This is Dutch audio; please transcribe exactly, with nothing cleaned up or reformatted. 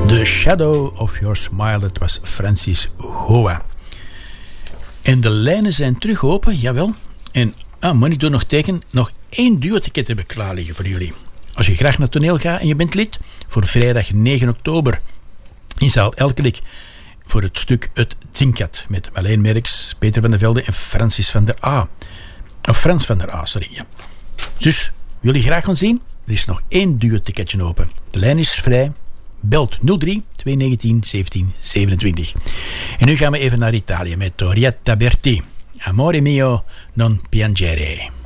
The Shadow of Your Smile, dat was Francis Goa. En de lijnen zijn terug open, jawel. En, ah, moet ik door nog teken, nog één duo-ticket hebben klaar liggen voor jullie. Als je graag naar het toneel gaat en je bent lid, voor vrijdag negen oktober in zaal Elkelik voor het stuk Het Zinkat met Marleen Merks, Peter van der Velde en Francis van der A. Of Frans van der A, sorry. Ja. Dus, wil je graag gaan zien? Er is nog één duo-ticketje open. De lijn is vrij. Belt nul drie twee een negen zeventien zevenentwintig. En nu gaan we even naar Italië met Orietta Berti. Amore mio non piangere.